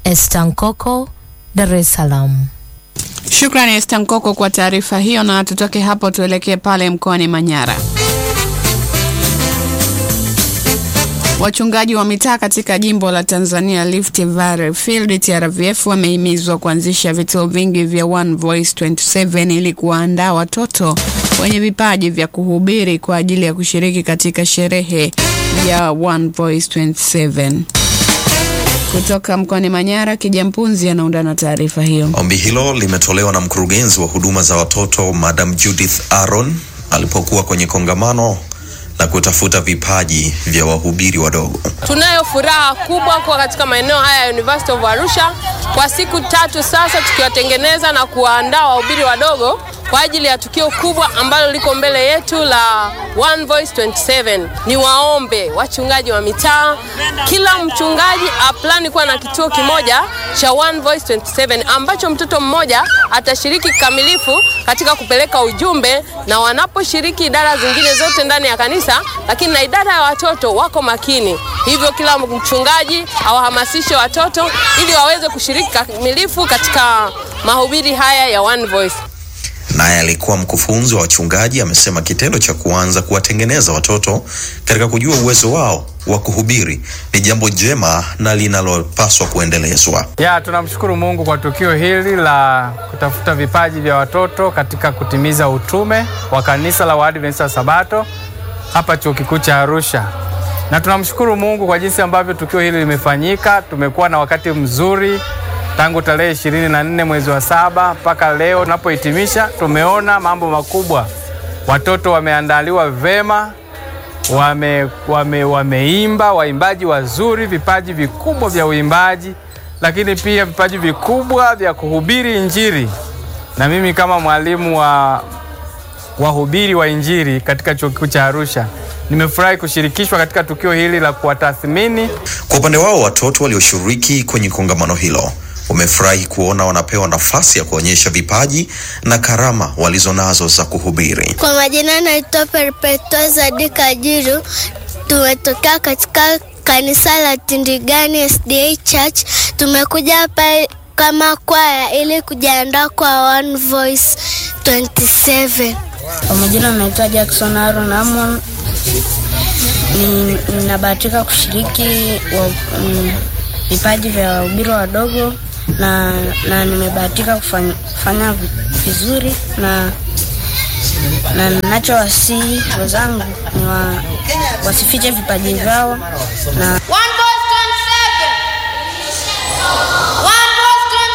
Esther Nkoko, Dar es Salaam. Shukrani Esther Nkoko kwa taarifa hiyo, na tutoke hapo tuelekee pale mkoani Manyara. Wachungaji wa mitaa katika jimbo la Tanzania Rift Valley Field TRVF wamehimizwa kuanzisha vituo vingi vya One Voice 27 ili kuandaa watoto wenye vipaji vya kuhubiri kwa ajili ya kushiriki katika sherehe ya One Voice 27. Kutoka mkoani Manyara, Kijampunzi anaunda na taarifa hiyo. Ombi hilo limetolewa na mkurugenzi wa huduma za watoto Madam Judith Aaron alipokuwa kwenye kongamano na kutafuta vipaji vya wahubiri wadogo. Tunayo furaha kubwa kwa katika maeneo haya ya University of Arusha kwa siku 3 sasa, tukiwatengeneza na kuandaa wahubiri wadogo kwa ajili ya tukio kubwa ambalo liko mbele yetu la One Voice 27. Ni waombe wachungaji wa mitaa, kila mchungaji aplani kuwa na kituo kimoja cha One Voice 27 ambacho mtoto mmoja atashiriki kikamilifu katika kupeleka ujumbe, na wanaposhiriki idara zingine zote ndani ya kanisa, lakini na idara ya watoto wako makini. Hivyo kila mchungaji awahamasishe watoto ili waweze kushiriki kikamilifu katika mahubiri haya ya One Voice. Naye alikuwa mkufunzi wa wachungaji amesema kitendo cha kuanza kuwatengeneza watoto katika kujua uwezo wao wa kuhubiri ni jambo jema na linalopaswa kuendelezwa. Tunamshukuru Mungu kwa tukio hili la kutafuta vipaji vya watoto katika kutimiza utume wa kanisa la Waadventista wa Sabato hapa Chuo Kikuu cha Arusha. Na tunamshukuru Mungu kwa jinsi ambavyo tukio hili limefanyika. Tumekuwa na wakati mzuri tangu tarehe 24 mwezi wa 7 mpaka leo tunapohitimisha. Tumeona mambo makubwa. Watoto wameandaliwa vema, wameimba, waimbaji wazuri, vipaji vikubwa vya uimbaji, lakini pia vipaji vikubwa vya kuhubiri Injili. Na mimi kama mwalimu wa wahubiri wa Injili katika Chuo Kikuu cha Arusha, nimefurahi kushirikishwa katika tukio hili la kuwatathmini. Kwa upande wao, watoto walioshiriki kwenye kongamano hilo wamefurahi kuona wanapewa nafasi ya kuonyesha vipaji na karama walizonazo za kuhubiri. Kwa majina naitwa Perpetua Zadika Jiru. Tumetokea katika kanisa la Tindigani SDA Church. Tumekuja hapa kama kwaya ili kujiandaa kwa One Voice 27. Kwa majina naitwa Jackson Aaron Amon. Ninabahatika kushiriki vipaji vya wahubiri wadogo na nimebahatika kufanya vizuri, na ninachowasihi wenzangu ni wasifiche vipaji vyao. Na One Voice 27. One Voice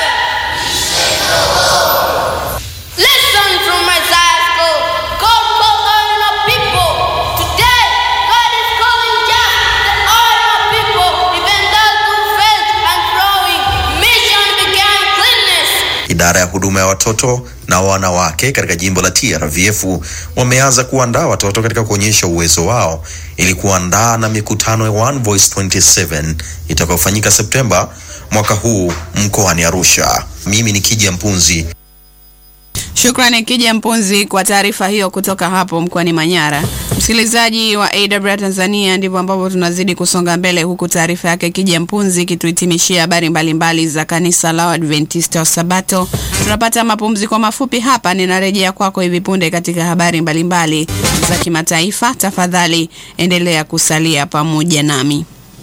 27. Listen from Isaiah school. God called all people. Today, God is calling just all people, even those who faith and growing. Mission began cleanness. Idara ya huduma ya watoto na wanawake katika jimbo la TRVF wameanza kuandaa watoto katika kuonyesha uwezo wao ili kuandaa na mikutano ya One Voice 27 itakayofanyika Septemba mwaka huu mkoani Arusha. Mimi ni Kijampunzi. Shukrani Kijampunzi kwa taarifa hiyo kutoka hapo mkoani Manyara. Msikilizaji wa AWR Tanzania, ndivyo ambavyo tunazidi kusonga mbele, huku taarifa yake Kijampunzi kituhitimishia habari mbalimbali za kanisa la Adventista wa Sabato. Tunapata mapumziko mafupi hapa, ninarejea kwako hivi punde katika habari mbalimbali za kimataifa. Tafadhali endelea kusalia pamoja nami.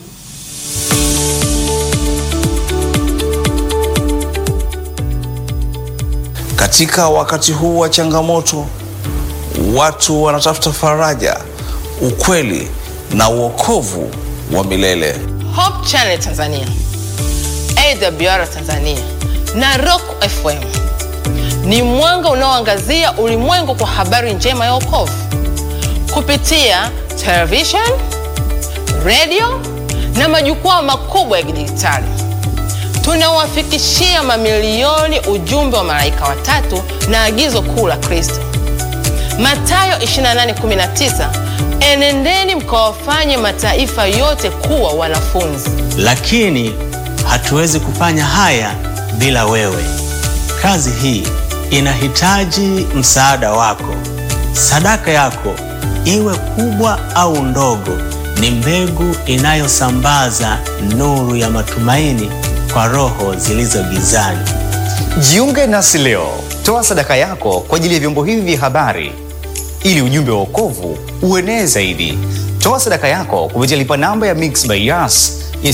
Katika wakati huu wa changamoto, watu wanatafuta faraja, ukweli na wokovu wa milele. Hope Channel Tanzania, AWR Tanzania na Rock FM ni mwanga unaoangazia ulimwengu kwa habari njema ya wokovu kupitia television, radio na majukwaa makubwa ya kidijitali. Tunawafikishia mamilioni ujumbe wa malaika watatu na agizo kuu la Kristo. Mathayo 28:19, enendeni mkawafanye mataifa yote kuwa wanafunzi. Lakini hatuwezi kufanya haya bila wewe. Kazi hii inahitaji msaada wako. Sadaka yako, iwe kubwa au ndogo, ni mbegu inayosambaza nuru ya matumaini kwa roho zilizo gizani. Jiunge nasi leo, toa sadaka yako kwa ajili ya vyombo hivi vya habari ili ujumbe wa wokovu uenee zaidi. Toa sadaka yako kupitia lipa namba ya Mixx by Yas ya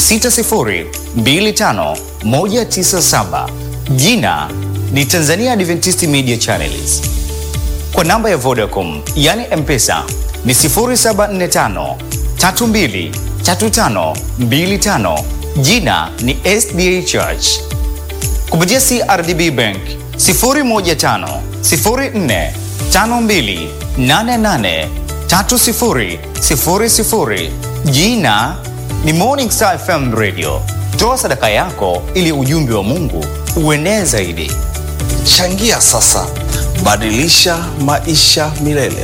6025197. Jina ni Tanzania Adventist Media Channels. Kwa namba ya Vodacom yani M-Pesa ni 0745 32 35 25. Jina ni SDA Church. Kupitia CRDB Bank 015 04 52 88 30 00. Jina ni Morning Star FM Radio. Toa sadaka yako ili ujumbe wa Mungu uenee zaidi. Changia sasa, badilisha maisha milele.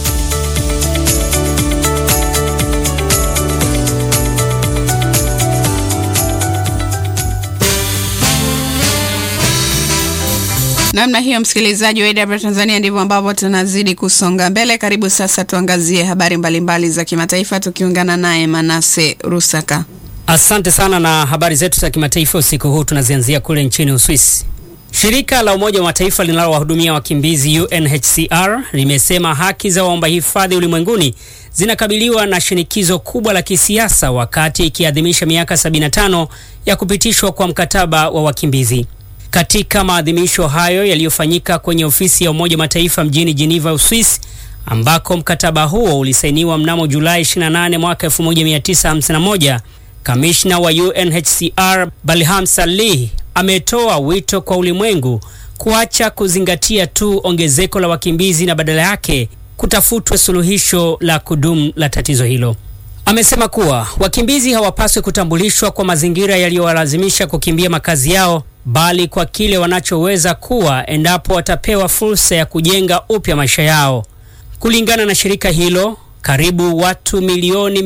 Namna hiyo, msikilizaji wa AWR Tanzania, ndivyo ambavyo tunazidi kusonga mbele. Karibu sasa tuangazie habari mbalimbali za kimataifa tukiungana naye Manase Rusaka. Asante sana, na habari zetu za kimataifa usiku huu tunazianzia kule nchini Uswisi. Shirika la Umoja wa Mataifa linalowahudumia wakimbizi UNHCR limesema haki za waomba hifadhi ulimwenguni zinakabiliwa na shinikizo kubwa la kisiasa wakati ikiadhimisha miaka 75 ya kupitishwa kwa mkataba wa wakimbizi. Katika maadhimisho hayo yaliyofanyika kwenye ofisi ya Umoja wa Mataifa mjini Geneva, Uswisi, ambako mkataba huo ulisainiwa mnamo Julai 28 mwaka 1951, kamishna wa UNHCR Balham Salih ametoa wito kwa ulimwengu kuacha kuzingatia tu ongezeko la wakimbizi na badala yake kutafutwe suluhisho la kudumu la tatizo hilo. Amesema kuwa wakimbizi hawapaswi kutambulishwa kwa mazingira yaliyowalazimisha kukimbia makazi yao, bali kwa kile wanachoweza kuwa endapo watapewa fursa ya kujenga upya maisha yao. Kulingana na shirika hilo, karibu watu milioni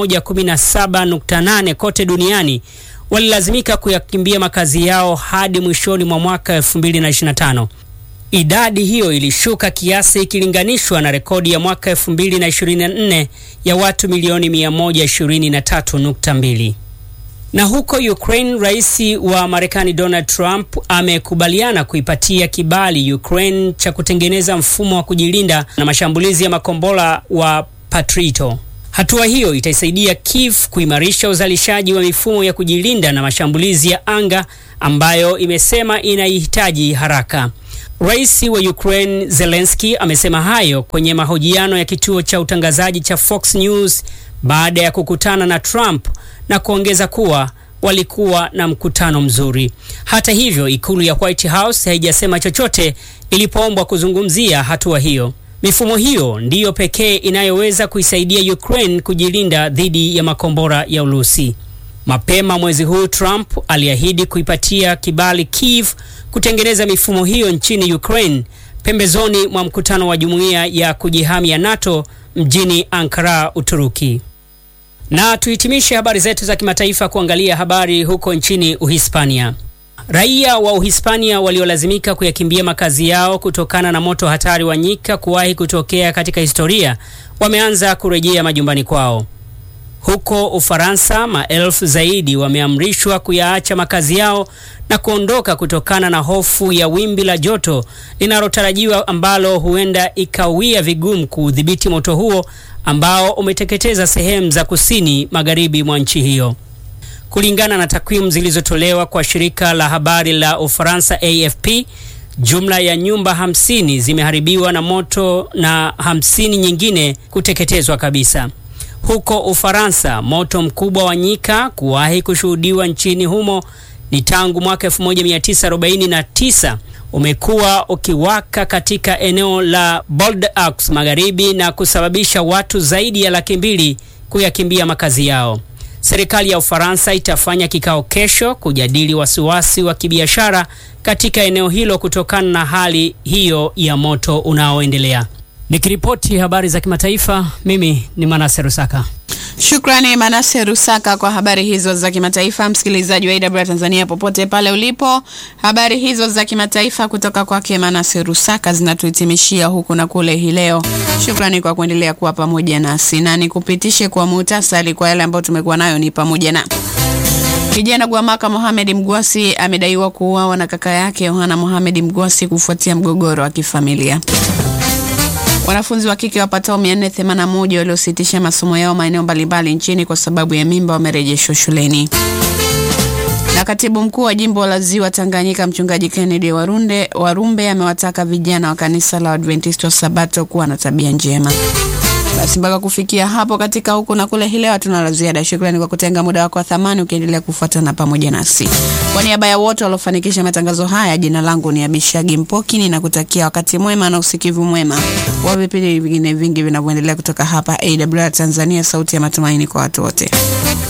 117.8 kote duniani walilazimika kuyakimbia makazi yao hadi mwishoni mwa mwaka 2025. Idadi hiyo ilishuka kiasi ikilinganishwa na rekodi ya mwaka 2024 ya watu milioni 123.2. Na huko Ukraine, rais wa Marekani Donald Trump amekubaliana kuipatia kibali Ukraine cha kutengeneza mfumo wa kujilinda na mashambulizi ya makombora wa Patriot. Hatua hiyo itaisaidia Kiev kuimarisha uzalishaji wa mifumo ya kujilinda na mashambulizi ya anga ambayo imesema inaihitaji haraka. Rais wa Ukraine Zelensky amesema hayo kwenye mahojiano ya kituo cha utangazaji cha Fox News baada ya kukutana na Trump na kuongeza kuwa walikuwa na mkutano mzuri. Hata hivyo, ikulu ya White House haijasema chochote ilipoombwa kuzungumzia hatua hiyo. Mifumo hiyo ndiyo pekee inayoweza kuisaidia Ukraine kujilinda dhidi ya makombora ya Urusi. Mapema mwezi huu Trump aliahidi kuipatia kibali Kiev kutengeneza mifumo hiyo nchini Ukraine pembezoni mwa mkutano wa jumuiya ya kujihami ya NATO mjini Ankara, Uturuki. Na tuhitimishe habari zetu za kimataifa kuangalia habari huko nchini Uhispania. Raia wa Uhispania waliolazimika kuyakimbia makazi yao kutokana na moto hatari wa nyika kuwahi kutokea katika historia wameanza kurejea majumbani kwao. Huko Ufaransa, maelfu zaidi wameamrishwa kuyaacha makazi yao na kuondoka kutokana na hofu ya wimbi la joto linalotarajiwa ambalo huenda ikawia vigumu kudhibiti moto huo ambao umeteketeza sehemu za kusini magharibi mwa nchi hiyo. Kulingana na takwimu zilizotolewa kwa shirika la habari la Ufaransa AFP, jumla ya nyumba 50 zimeharibiwa na moto na 50 nyingine kuteketezwa kabisa. Huko Ufaransa, moto mkubwa wa nyika kuwahi kushuhudiwa nchini humo ni tangu mwaka 1949 umekuwa ukiwaka katika eneo la Bordeaux magharibi na kusababisha watu zaidi ya 200,000 kuyakimbia makazi yao. Serikali ya Ufaransa itafanya kikao kesho kujadili wasiwasi wa kibiashara katika eneo hilo kutokana na hali hiyo ya moto unaoendelea. Nikiripoti habari za kimataifa, mimi ni Manase Rusaka. Shukrani Manase Rusaka kwa habari hizo za kimataifa. Msikilizaji wa AWR Tanzania popote pale ulipo, habari hizo za kimataifa kutoka kwake Manase Rusaka zinatuhitimishia huku na kule hii leo. Shukrani kwa kuendelea kuwa pamoja nasi, na nikupitishe kwa muhtasari kwa yale ambayo tumekuwa nayo ni pamoja na Kijana Gwamaka Mohamed Mgwasi amedaiwa kuuawa na kaka yake Yohana Mohamed Mgwasi kufuatia mgogoro wa kifamilia. Wanafunzi wa kike wapatao 481 waliositisha masomo yao maeneo mbalimbali nchini kwa sababu ya mimba wamerejeshwa shuleni. Na katibu mkuu wa jimbo la Ziwa Tanganyika Mchungaji Kennedy Warumbe amewataka vijana wa kanisa la Adventista wa Sabato kuwa na tabia njema. Basi mpaka kufikia hapo katika huku na kule hii leo tuna la ziada. Shukrani kwa kutenga muda wako wa thamani ukiendelea kufuatana pamoja nasi. Kwa niaba ya wote waliofanikisha matangazo haya, jina langu ni Abishagi Mpoki na kutakia wakati mwema na usikivu mwema wa vipindi vingine vingi vinavyoendelea kutoka hapa AWR Tanzania, sauti ya matumaini kwa watu wote.